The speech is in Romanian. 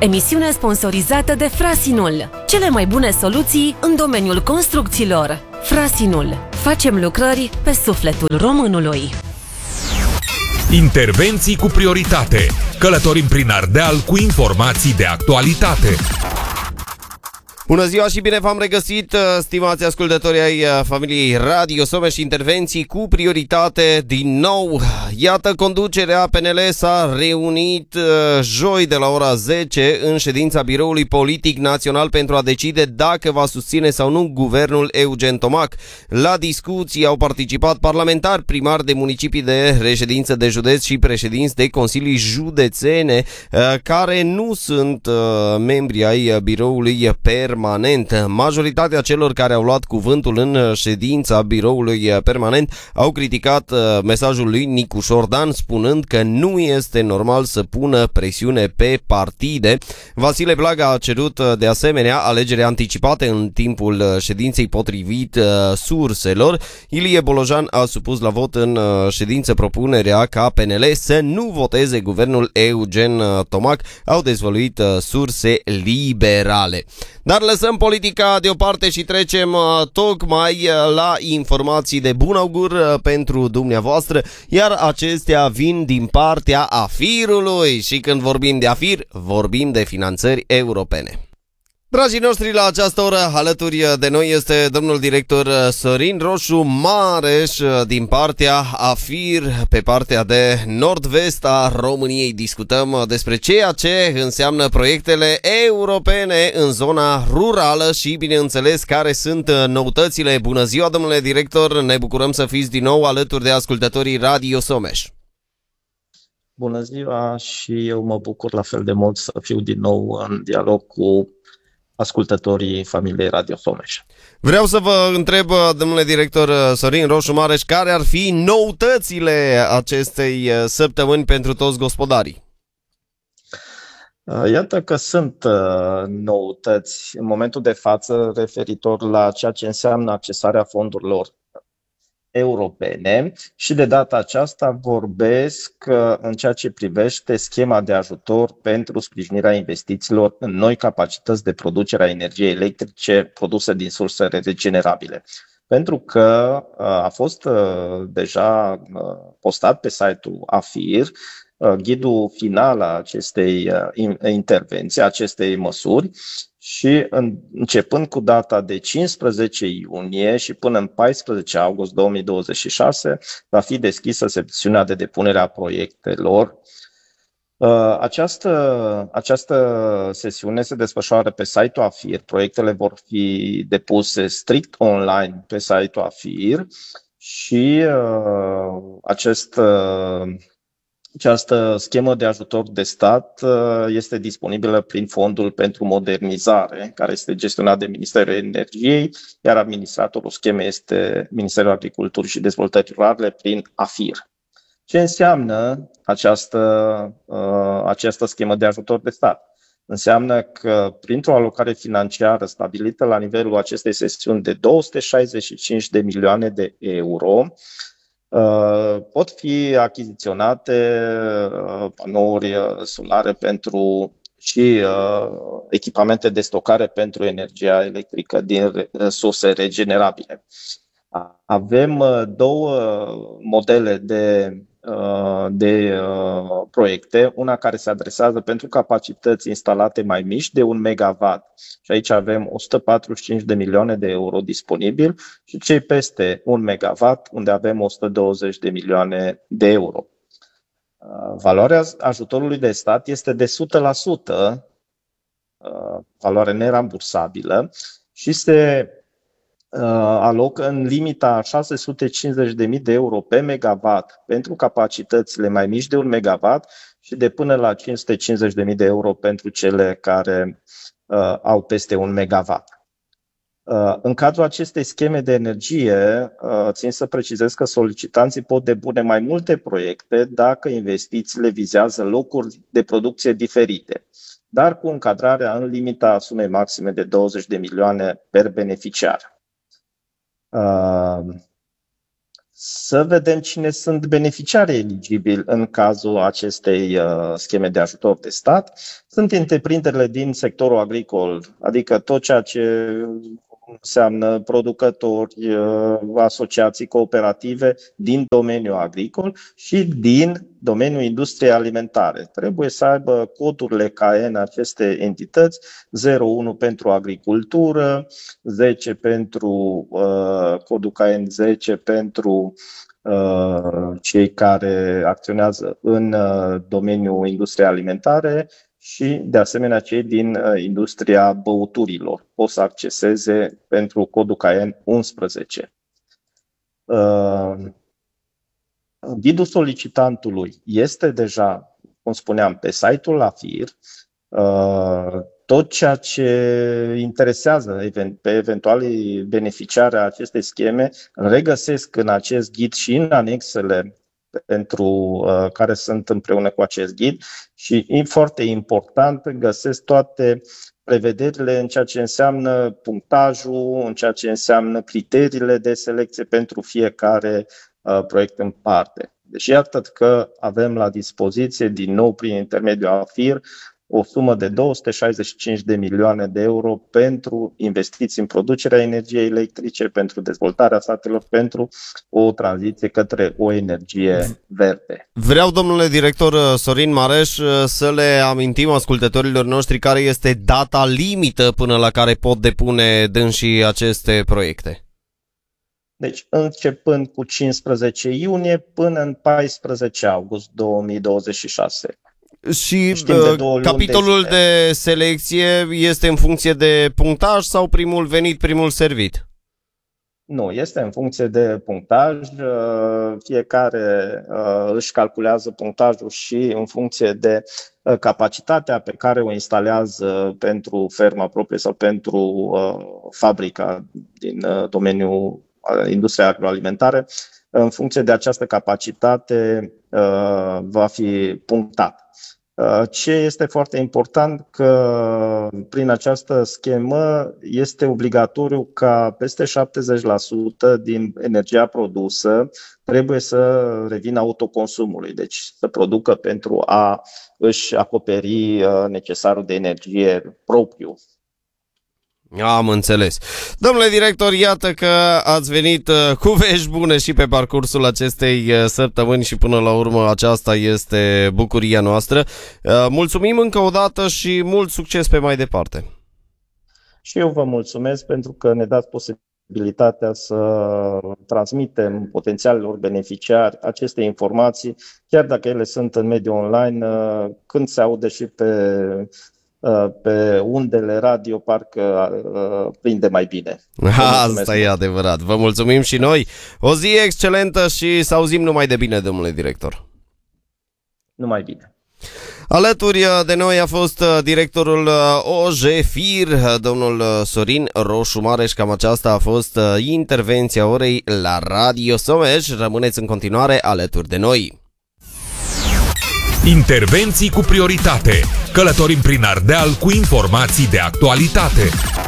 emisiune sponsorizată de Frasinul. Cele mai bune soluții în domeniul construcțiilor. Frasinul. Facem lucrări pe sufletul românului. Intervenții cu prioritate. Călătorim prin Ardeal cu informații de actualitate. Bună ziua și bine v-am regăsit, stimați ascultători ai familiei Radio Someș, intervenții cu prioritate din nou. Iată, conducerea PNL s-a reunit joi de la ora 10 în ședința Biroului Politic Național pentru a decide dacă va susține sau nu guvernul Eugen Tomac. La discuții au participat parlamentari, primari de municipii de reședință de județ și președinți de consilii județene care nu sunt membri ai biroului permanent. Majoritatea celor care au luat cuvântul în ședința biroului permanent au criticat mesajul lui Nicu Șordan, spunând că nu este normal să pună presiune pe partide. Vasile Blaga a cerut de asemenea alegeri anticipate în timpul ședinței potrivit surselor. Ilie Bolojan a supus la vot în ședință propunerea ca PNL să nu voteze guvernul Eugen Tomac, au dezvăluit surse liberale. Dar lăsăm politica deoparte și trecem tocmai la informații de bun augur pentru dumneavoastră, iar acestea vin din partea AFIR-ului și când vorbim de AFIR, vorbim de finanțări europene. Dragii noștri, la această oră alături de noi este domnul director Sorin Roșu Mareș din partea AFIR, pe partea de nord-vest a României. Discutăm despre ceea ce înseamnă proiectele europene în zona rurală și, bineînțeles, care sunt noutățile. Bună ziua, domnule director, ne bucurăm să fiți din nou alături de ascultătorii Radio Someș. Bună ziua și eu mă bucur la fel de mult să fiu din nou în dialog cu ascultătorii familiei Radio Someș. Vreau să vă întreb, domnule director Sorin Roșu Mareș, care ar fi noutățile acestei săptămâni pentru toți gospodarii? Iată că sunt noutăți în momentul de față referitor la ceea ce înseamnă accesarea fondurilor europene și de data aceasta vorbesc în ceea ce privește schema de ajutor pentru sprijinirea investițiilor în noi capacități de producere a energiei electrice produse din surse regenerabile. Pentru că a fost deja postat pe site-ul AFIR ghidul final a acestei intervenții, acestei măsuri, și începând cu data de 15 iunie și până în 14 august 2026 va fi deschisă sesiunea de depunere a proiectelor. Această sesiune se desfășoară pe site-ul AFIR. Proiectele vor fi depuse strict online pe site-ul AFIR și această schemă de ajutor de stat este disponibilă prin Fondul pentru Modernizare, care este gestionat de Ministerul Energiei, iar administratorul schemei este Ministerul Agriculturii și Dezvoltării Rurale prin AFIR. Ce înseamnă această schemă de ajutor de stat? Înseamnă că printr-o alocare financiară stabilită la nivelul acestei sesiuni de 265 de milioane de euro, pot fi achiziționate panouri solare și echipamente de stocare pentru energia electrică din surse regenerabile. Avem două modele de proiecte, una care se adresează pentru capacități instalate mai mici de 1 MW și aici avem 145 de milioane de euro disponibil și cei peste 1 MW unde avem 120 de milioane de euro. Valoarea ajutorului de stat este de 100%, valoare nerambursabilă și se alocă în limita 650.000 de euro pe megawatt pentru capacitățile mai mici de 1 MW și de până la 550.000 de euro pentru cele care au peste 1 MW. În cadrul acestei scheme de energie, țin să precizez că solicitanții pot depune mai multe proiecte dacă investițiile vizează locuri de producție diferite, dar cu încadrarea în limita sumei maxime de 20 de milioane per beneficiar. să vedem cine sunt beneficiarii eligibili în cazul acestei scheme de ajutor de stat. Sunt întreprinderile din sectorul agricol, adică tot ceea ce înseamnă producători, asociații cooperative din domeniul agricol și din domeniul industriei alimentare. Trebuie să aibă codurile CAEN aceste entități, 01 pentru agricultură, 10 pentru codul CAEN 10 pentru cei care acționează în domeniul industriei alimentare și, de asemenea, cei din industria băuturilor pot să acceseze pentru codul CAEN 11. Ghidul solicitantului este deja, cum spuneam, pe site-ul AFIR. Tot ceea ce interesează pe eventualii beneficiari a acestei scheme regăsesc în acest ghid și în anexele pentru care sunt împreună cu acest ghid și, foarte important, găsesc toate prevederile în ceea ce înseamnă punctajul, în ceea ce înseamnă criteriile de selecție pentru fiecare proiect în parte. Deci iată că avem la dispoziție, din nou prin intermediul AFIR, o sumă de 265 de milioane de euro pentru investiții în producerea energiei electrice, pentru dezvoltarea satelor, pentru o tranziție către o energie verde. Vreau, domnule director Sorin Mareș, să le amintim ascultătorilor noștri care este data limită până la care pot depune dânsii aceste proiecte. Deci, începând cu 15 iunie până în 14 august 2026. Și capitolul de selecție este în funcție de punctaj sau primul venit, primul servit? Nu, este în funcție de punctaj. Fiecare își calculează punctajul și în funcție de capacitatea pe care o instalează pentru ferma proprie sau pentru fabrica din domeniul industriei agroalimentare. În funcție de această capacitate va fi punctat. Ce este foarte important, că prin această schemă este obligatoriu ca peste 70% din energia produsă trebuie să revină autoconsumului, deci să producă pentru a își acoperi necesarul de energie propriu. Am înțeles. Domnule director, iată că ați venit cu vești bune și pe parcursul acestei săptămâni și până la urmă aceasta este bucuria noastră. Mulțumim încă o dată și mult succes pe mai departe. Și eu vă mulțumesc pentru că ne dați posibilitatea să transmitem potențialilor beneficiari aceste informații, chiar dacă ele sunt în mediul online, când se aude și pe undele radio, parcă prinde mai bine. Asta e adevărat. Vă mulțumim și noi. O zi excelentă și să auzim numai de bine, domnule director. Numai bine. Alături de noi a fost directorul OJFIR, domnul Sorin Roșu Mareș. Cam aceasta a fost intervenția orei la Radio Someș. Rămâneți în continuare alături de noi. Intervenții cu prioritate. Călătorim prin Ardeal cu informații de actualitate.